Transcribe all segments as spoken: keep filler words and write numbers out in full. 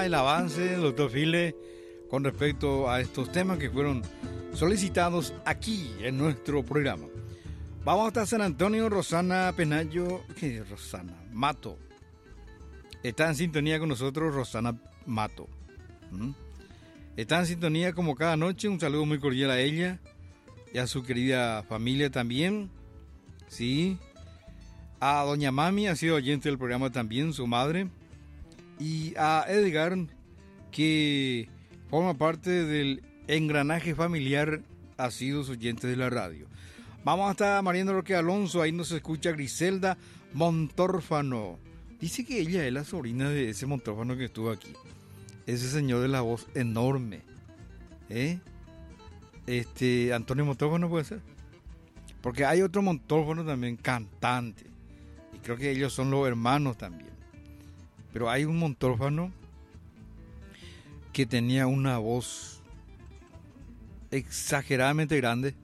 está el avance del doctor File con respecto a estos temas que fueron solicitados aquí en nuestro programa. Vamos hasta San Antonio. Rosana Penayo, ¿qué es Rosana? Mato. Está en sintonía con nosotros Rosana Mato. ¿Mm? Está en sintonía como cada noche. Un saludo muy cordial a ella y a su querida familia también. Sí. A doña Mami, ha sido oyente del programa también, su madre. Y a Edgar, que forma parte del engranaje familiar, ha sido oyente de la radio. Vamos hasta Mariano Roque Alonso, ahí nos escucha Griselda Montórfano. Dice que ella es la sobrina de ese Montórfano que estuvo aquí. Ese señor de la voz enorme. ¿Eh? Este, Antonio Montórfano puede ser. Porque hay otro Montórfano también, cantante. Y creo que ellos son los hermanos también. Pero hay un Montórfano que tenía una voz exageradamente grande,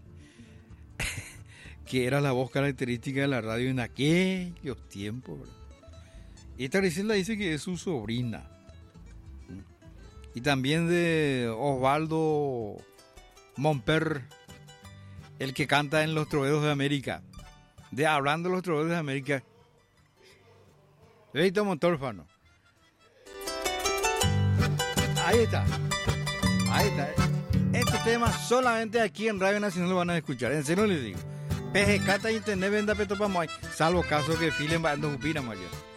que era la voz característica de la radio en aquellos tiempos, ¿verdad? Y esta Griselda dice que es su sobrina. Y también de Osvaldo Momper, el que canta en Los Troveros de América. De hablando de Los Troveros de América, Leito Montórfano. Ahí está. Ahí está. Este tema solamente aquí en Radio Nacional lo van a escuchar. En serio les digo. P G Cata Internet venda peto pa' moy. Salvo caso que filen va a no mayor.